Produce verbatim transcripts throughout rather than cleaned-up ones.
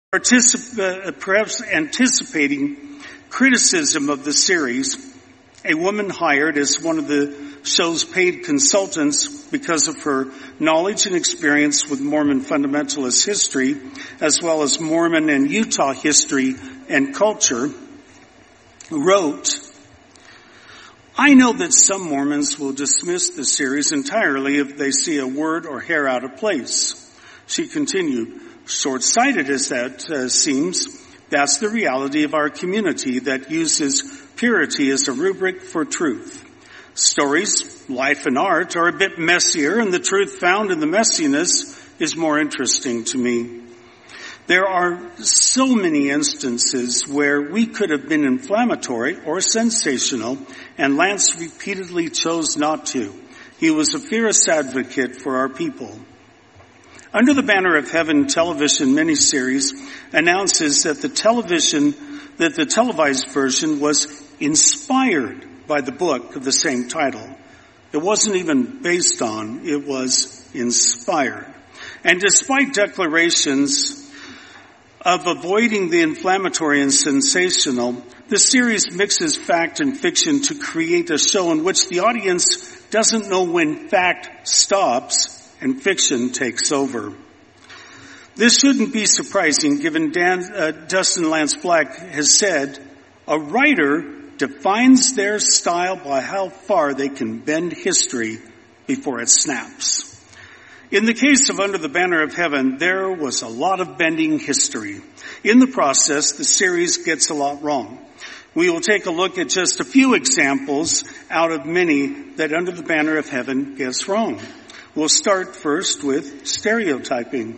Particip- uh, perhaps anticipating criticism of the series, a woman hired as one of the show's paid consultants because of her knowledge and experience with Mormon fundamentalist history, as well as Mormon and Utah history and culture, wrote, "I know that some Mormons will dismiss the series entirely if they see a word or hair out of place." She continued, "Short-sighted as that uh, seems, that's the reality of our community that uses purity as a rubric for truth. Stories, life, and art are a bit messier, and the truth found in the messiness is more interesting to me. There are so many instances where we could have been inflammatory or sensational, and Lance repeatedly chose not to. He was a fierce advocate for our people." Under the Banner of Heaven television miniseries announces that the television, that the televised version was inspired by the book of the same title. It wasn't even based on, it was inspired. And despite declarations of avoiding the inflammatory and sensational, the series mixes fact and fiction to create a show in which the audience doesn't know when fact stops and fiction takes over. This shouldn't be surprising given Dan, uh, Dustin Lance Black has said, "A writer defines their style by how far they can bend history before it snaps." In the case of Under the Banner of Heaven, there was a lot of bending history. In the process, the series gets a lot wrong. We will take a look at just a few examples out of many that Under the Banner of Heaven gets wrong. We'll start first with stereotyping.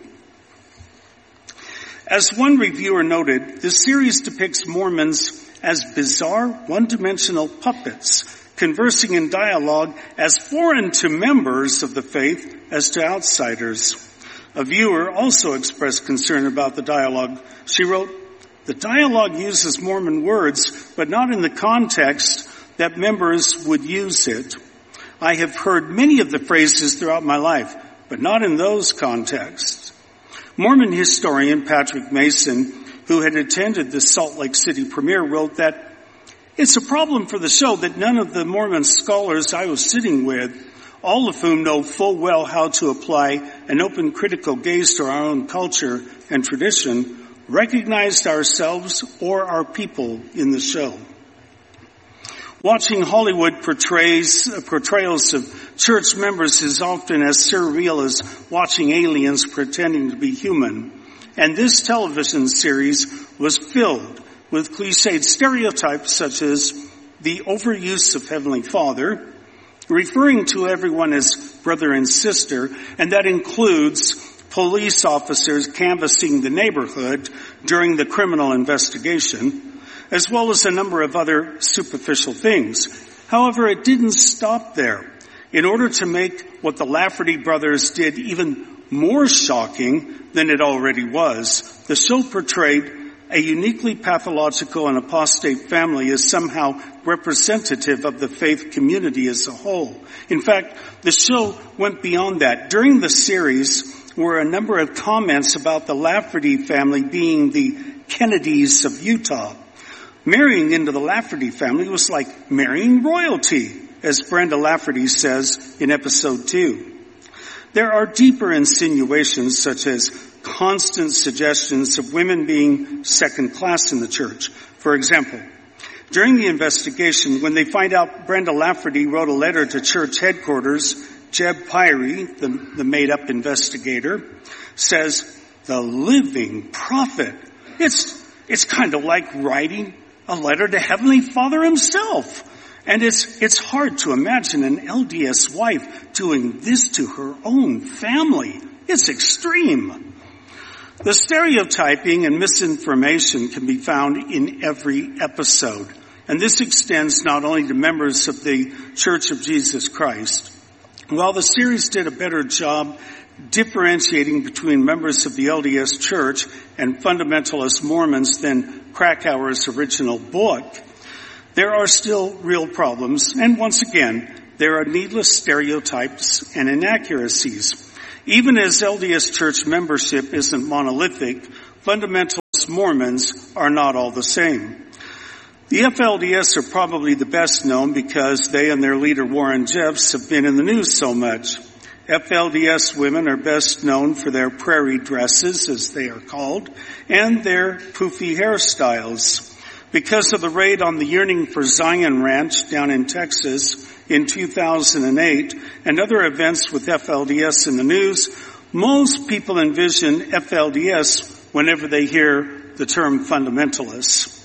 As one reviewer noted, the series depicts Mormons as bizarre, one-dimensional puppets, conversing in dialogue as foreign to members of the faith as to outsiders. A viewer also expressed concern about the dialogue. She wrote, "The dialogue uses Mormon words, but not in the context that members would use it. I have heard many of the phrases throughout my life, but not in those contexts." Mormon historian Patrick Mason, who had attended the Salt Lake City premiere, wrote that, "It's a problem for the show that none of the Mormon scholars I was sitting with, all of whom know full well how to apply an open critical gaze to our own culture and tradition, recognized ourselves or our people in the show. Watching Hollywood portrays, uh, portrayals of church members is often as surreal as watching aliens pretending to be human. And this television series was filled with cliched stereotypes such as the overuse of Heavenly Father, referring to everyone as brother and sister, and that includes police officers canvassing the neighborhood during the criminal investigation, as well as a number of other superficial things. However, it didn't stop there. In order to make what the Lafferty brothers did even more shocking than it already was, the show portrayed a uniquely pathological and apostate family as somehow representative of the faith community as a whole. In fact, the show went beyond that. During the series were a number of comments about the Lafferty family being the Kennedys of Utah. Marrying into the Lafferty family was like marrying royalty, as Brenda Lafferty says in episode two. There are deeper insinuations such as constant suggestions of women being second class in the church. For example, during the investigation, when they find out Brenda Lafferty wrote a letter to church headquarters, Jeb Pyrie, the, the made-up investigator, says, "The living prophet. It's, it's kind of like writing a letter to Heavenly Father himself. And it's, it's hard to imagine an L D S wife doing this to her own family. It's extreme." The stereotyping and misinformation can be found in every episode. And this extends not only to members of the Church of Jesus Christ. While the series did a better job differentiating between members of the L D S Church and fundamentalist Mormons than Krakauer's original book, there are still real problems, and once again, there are needless stereotypes and inaccuracies. Even as L D S Church membership isn't monolithic, fundamental fundamentalist Mormons are not all the same. The F L D S are probably the best known because they and their leader Warren Jeffs have been in the news so much. F L D S women are best known for their prairie dresses, as they are called, and their poofy hairstyles. Because of the raid on the Yearning for Zion Ranch down in Texas in two thousand eight and other events with F L D S in the news, most people envision F L D S whenever they hear the term fundamentalists.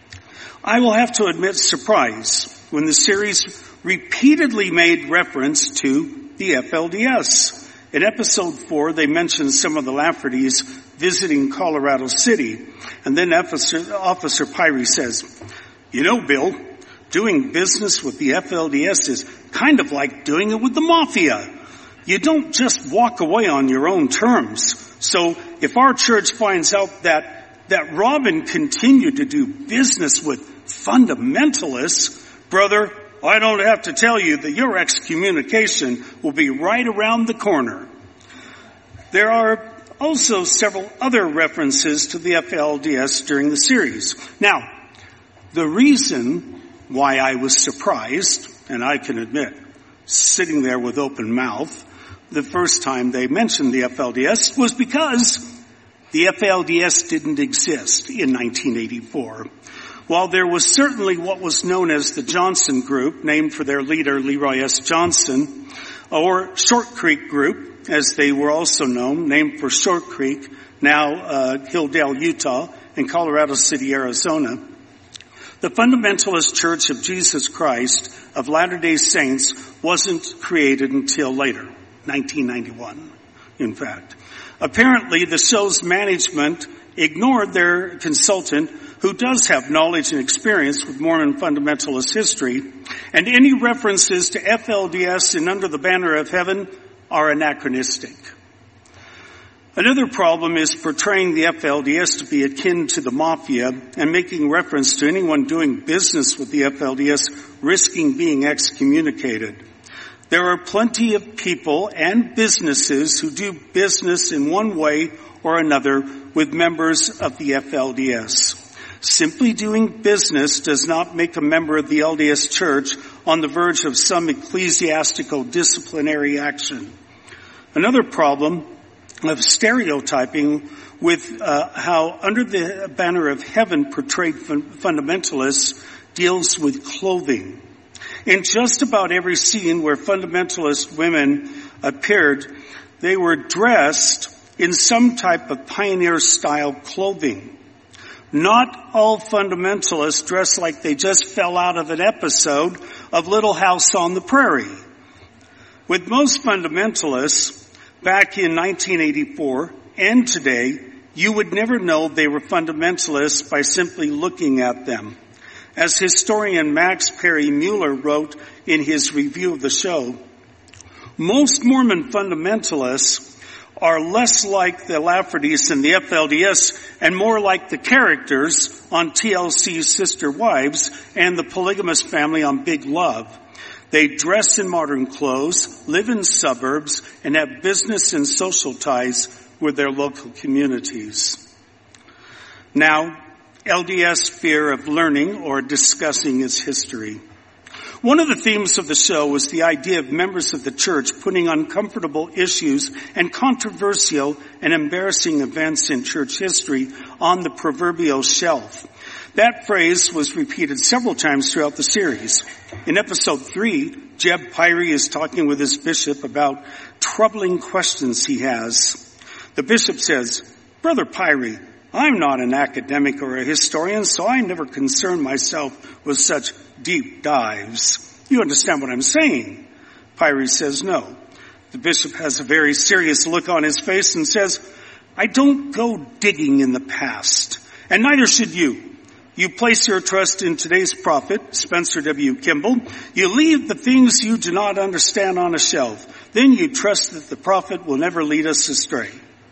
I will have to admit surprise when the series repeatedly made reference to the F L D S. In episode four, they mentioned some of the Laffertys visiting Colorado City, and then Officer, Officer Pyrie says, "You know, Bill, doing business with the F L D S is kind of like doing it with the mafia. You don't just walk away on your own terms. So if our church finds out that that Robin continued to do business with fundamentalists, brother, I don't have to tell you that your excommunication will be right around the corner." There are also several other references to the F L D S during the series. Now, the reason why I was surprised, and I can admit, sitting there with open mouth the first time they mentioned the F L D S, was because the F L D S didn't exist in nineteen eighty-four. While there was certainly what was known as the Johnson Group, named for their leader Leroy S. Johnson, or Short Creek Group, as they were also known, named for Short Creek, now uh, Hilldale, Utah, and Colorado City, Arizona, the Fundamentalist Church of Jesus Christ of Latter-day Saints wasn't created until later, nineteen ninety-one, in fact. Apparently, the show's management ignored their consultant, who does have knowledge and experience with Mormon fundamentalist history, and any references to F L D S and Under the Banner of Heaven are anachronistic. Another problem is portraying the F L D S to be akin to the mafia and making reference to anyone doing business with the F L D S risking being excommunicated. There are plenty of people and businesses who do business in one way or another with members of the F L D S. Simply doing business does not make a member of the L D S Church on the verge of some ecclesiastical disciplinary action. Another problem of stereotyping with uh, how Under the Banner of Heaven portrayed fun- fundamentalists deals with clothing. In just about every scene where fundamentalist women appeared, they were dressed in some type of pioneer-style clothing. Not all fundamentalists dress like they just fell out of an episode of Little House on the Prairie. With most fundamentalists, back in nineteen eighty-four and today, you would never know they were fundamentalists by simply looking at them. As historian Max Perry Mueller wrote in his review of the show, most Mormon fundamentalists are less like the Laffertys and the F L D S and more like the characters on T L C's Sister Wives and the Polygamous Family on Big Love. They dress in modern clothes, live in suburbs, and have business and social ties with their local communities. Now, L D S fear of learning or discussing its history. One of the themes of the show was the idea of members of the church putting uncomfortable issues and controversial and embarrassing events in church history on the proverbial shelf. That phrase was repeated several times throughout the series. In episode three, Jeb Pyrie is talking with his bishop about troubling questions he has. The bishop says, "Brother Pyrie, I'm not an academic or a historian, so I never concern myself with such deep dives. You understand what I'm saying?" Pyrie says no. The bishop has a very serious look on his face and says, "I don't go digging in the past, and neither should you. You place your trust in today's prophet, Spencer W. Kimball. You leave the things you do not understand on a shelf. Then you trust that the prophet will never lead us astray."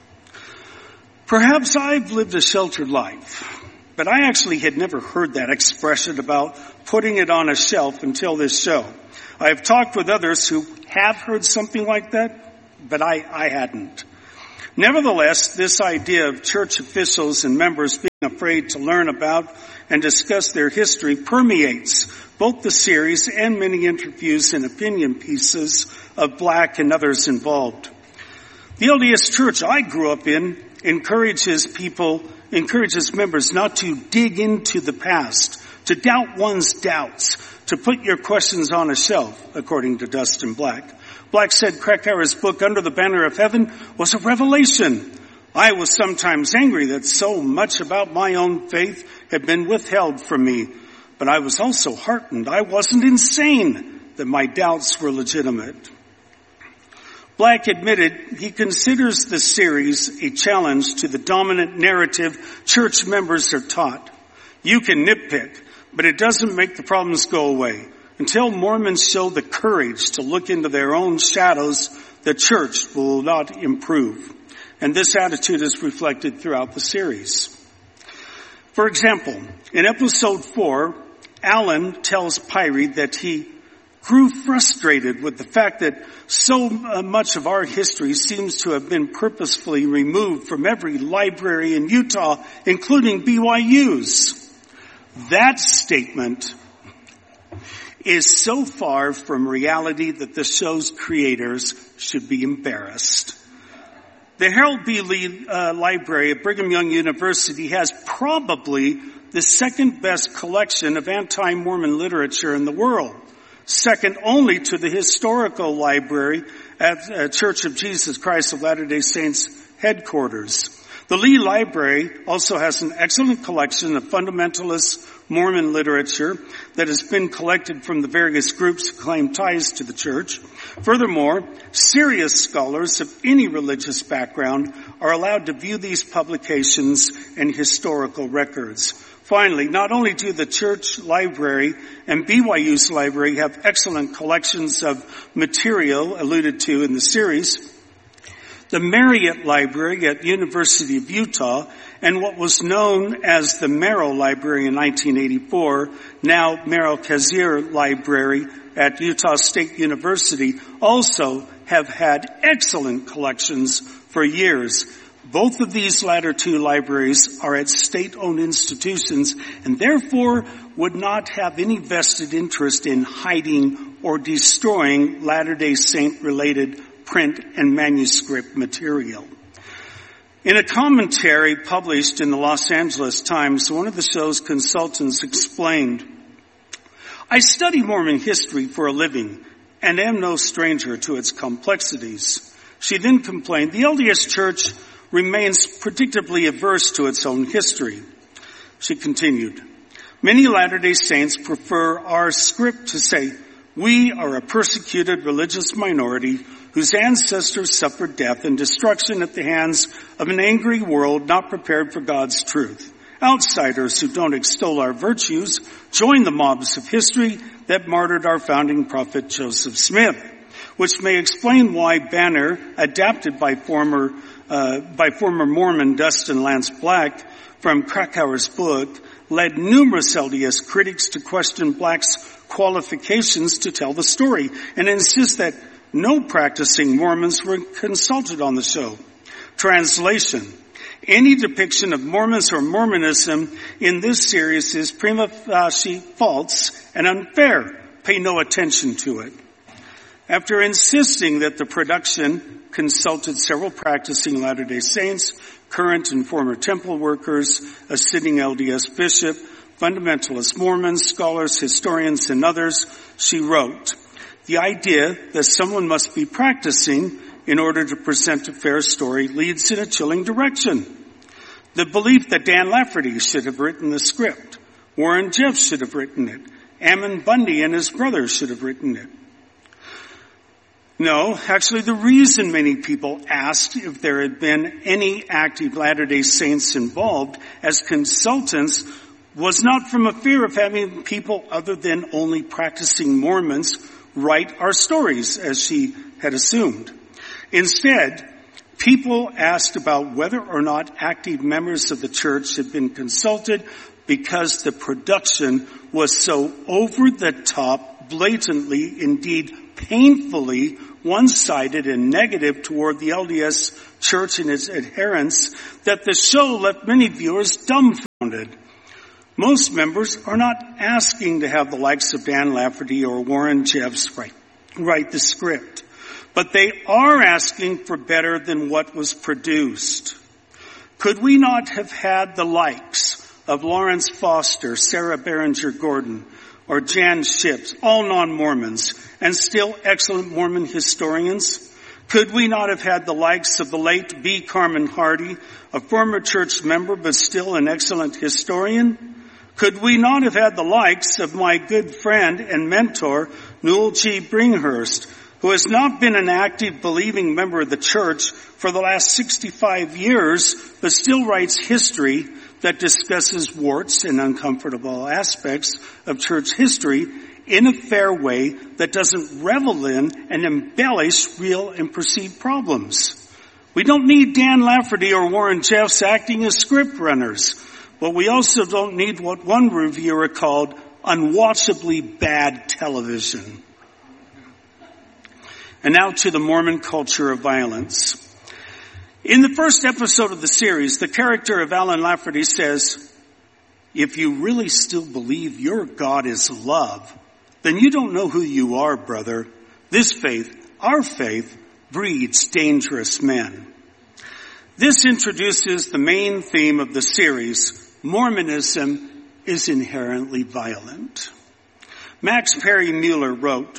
Perhaps I've lived a sheltered life, but I actually had never heard that expression about putting it on a shelf until this show. I have talked with others who have heard something like that, but I, I hadn't. Nevertheless, this idea of church officials and members being afraid to learn about and discuss their history permeates both the series and many interviews and opinion pieces of Black and others involved. The L D S Church I grew up in encourages people, encourages members not to dig into the past, to doubt one's doubts, to put your questions on a shelf, according to Dustin Black. Black said Krakauer's book, Under the Banner of Heaven, was a revelation. I was sometimes angry that so much about my own faith had been withheld from me, but I was also heartened I wasn't insane, that my doubts were legitimate. Black admitted he considers the series a challenge to the dominant narrative church members are taught. You can nitpick, but it doesn't make the problems go away. Until Mormons show the courage to look into their own shadows, the church will not improve. And this attitude is reflected throughout the series. For example, in episode four, Alan tells Pyrie that he grew frustrated with the fact that so much of our history seems to have been purposefully removed from every library in Utah, including B Y U's. That statement is so far from reality that the show's creators should be embarrassed. The Harold B. Lee uh, Library at Brigham Young University has probably the second best collection of anti-Mormon literature in the world, second only to the Historical Library at uh, Church of Jesus Christ of Latter-day Saints headquarters. The Lee Library also has an excellent collection of fundamentalist Mormon literature that has been collected from the various groups who claim ties to the church. Furthermore, serious scholars of any religious background are allowed to view these publications and historical records. Finally, not only do the church library and B Y U's library have excellent collections of material alluded to in the series, the Marriott Library at University of Utah and what was known as the Merrill Library in nineteen eighty-four, now Merrill Kazier Library at Utah State University, also have had excellent collections for years. Both of these latter two libraries are at state-owned institutions and therefore would not have any vested interest in hiding or destroying Latter-day Saint-related print and manuscript material. In a commentary published in the Los Angeles Times, one of the show's consultants explained, I study Mormon history for a living and am no stranger to its complexities. She then complained, the L D S Church remains predictably averse to its own history. She continued, many Latter-day Saints prefer our script to say, we are a persecuted religious minority whose ancestors suffered death and destruction at the hands of an angry world not prepared for God's truth. Outsiders who don't extol our virtues join the mobs of history that martyred our founding prophet Joseph Smith, which may explain why Banner, adapted by former uh, by former Mormon Dustin Lance Black from Krakauer's book, led numerous L D S critics to question Black's qualifications to tell the story and insist that no practicing Mormons were consulted on the show. Translation. Any depiction of Mormons or Mormonism in this series is prima facie false and unfair. Pay no attention to it. After insisting that the production consulted several practicing Latter-day Saints, current and former temple workers, a sitting L D S bishop, fundamentalist Mormons, scholars, historians, and others, she wrote, the idea that someone must be practicing in order to present a fair story leads in a chilling direction. The belief that Dan Lafferty should have written the script, Warren Jeffs should have written it, Ammon Bundy and his brothers should have written it. No, actually the reason many people asked if there had been any active Latter-day Saints involved as consultants was not from a fear of having people other than only practicing Mormons write our stories, as she had assumed. Instead, people asked about whether or not active members of the church had been consulted because the production was so over the top, blatantly, indeed painfully one-sided and negative toward the L D S church and its adherents that the show left many viewers dumbfounded. Most members are not asking to have the likes of Dan Lafferty or Warren Jeffs write, write the script, but they are asking for better than what was produced. Could we not have had the likes of Lawrence Foster, Sarah Berenger Gordon, or Jan Ships, all non-Mormons, and still excellent Mormon historians? Could we not have had the likes of the late B. Carmen Hardy, a former church member but still an excellent historian? Could we not have had the likes of my good friend and mentor, Newell G. Bringhurst, who has not been an active believing member of the church for the last sixty-five years, but still writes history that discusses warts and uncomfortable aspects of church history in a fair way that doesn't revel in and embellish real and perceived problems. We don't need Dan Lafferty or Warren Jeffs acting as script runners, but we also don't need what one reviewer called unwatchably bad television. And now to the Mormon culture of violence. In the first episode of the series, the character of Alan Lafferty says, "If you really still believe your God is love, then you don't know who you are, brother. This faith, our faith, breeds dangerous men." This introduces the main theme of the series. Mormonism is inherently violent. Max Perry Mueller wrote,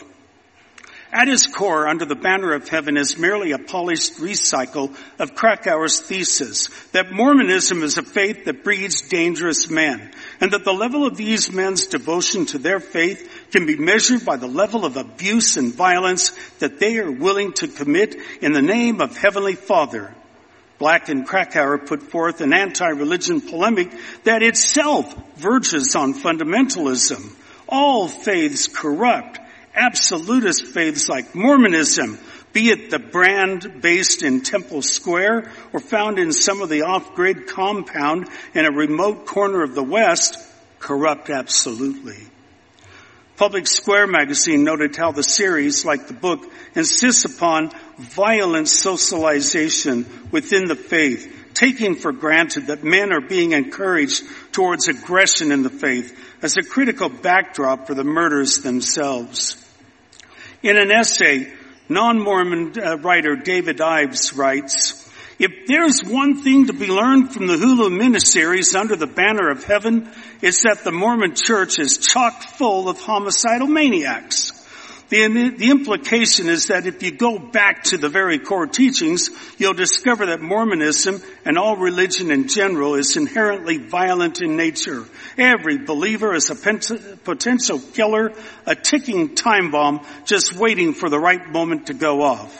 "At its core, Under the Banner of Heaven is merely a polished recycle of Krakauer's thesis that Mormonism is a faith that breeds dangerous men, and that the level of these men's devotion to their faith can be measured by the level of abuse and violence that they are willing to commit in the name of Heavenly Father." Black and Krakauer put forth an anti-religion polemic that itself verges on fundamentalism. All faiths corrupt. Absolutist faiths like Mormonism, be it the brand based in Temple Square or found in some of the off-grid compound in a remote corner of the West, corrupt absolutely. Public Square magazine noted how the series, like the book, insists upon violent socialization within the faith, taking for granted that men are being encouraged towards aggression in the faith as a critical backdrop for the murders themselves. In an essay, non-Mormon uh, writer David Ives writes, "If there's one thing to be learned from the Hulu miniseries Under the Banner of Heaven, it's that the Mormon church is chock full of homicidal maniacs. The, the implication is that if you go back to the very core teachings, you'll discover that Mormonism and all religion in general is inherently violent in nature. Every believer is a potential killer, a ticking time bomb, just waiting for the right moment to go off."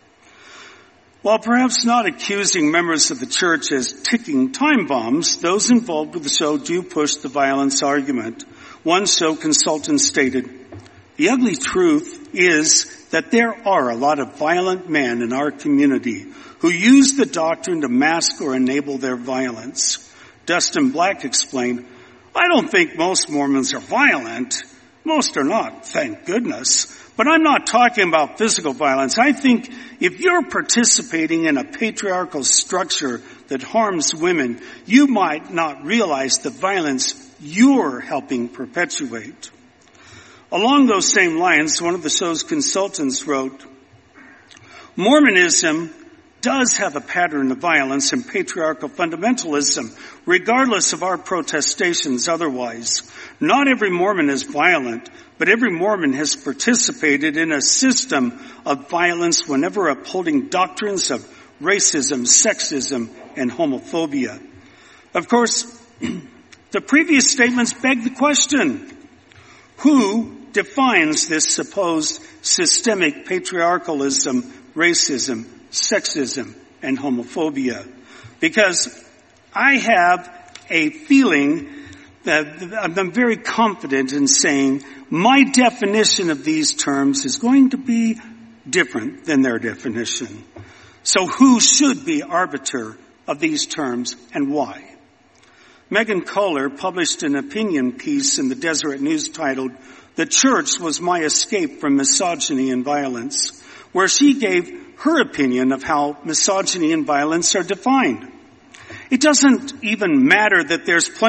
While perhaps not accusing members of the church as ticking time bombs, those involved with the show do push the violence argument. One show consultant stated, "The ugly truth is that there are a lot of violent men in our community who use the doctrine to mask or enable their violence." Dustin Black explained, "I don't think most Mormons are violent. Most are not, thank goodness. But I'm not talking about physical violence. I think if you're participating in a patriarchal structure that harms women, you might not realize the violence you're helping perpetuate." Along those same lines, one of the show's consultants wrote, "Mormonism does have a pattern of violence and patriarchal fundamentalism, regardless of our protestations otherwise. Not every Mormon is violent, but every Mormon has participated in a system of violence whenever upholding doctrines of racism, sexism, and homophobia." Of course, the previous statements beg the question, who defines this supposed systemic patriarchalism, racism, sexism, and homophobia? Because I have a feeling that I'm very confident in saying my definition of these terms is going to be different than their definition. So who should be arbiter of these terms and why? Megan Kohler published an opinion piece in the Deseret News titled, "The Church Was My Escape from Misogyny and Violence," where she gave her opinion of how misogyny and violence are defined. It doesn't even matter that there's plenty